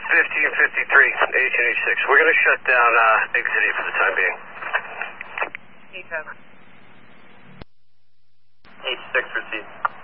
1553, H&H6. We're going to shut down exit E for the time being. H6 received.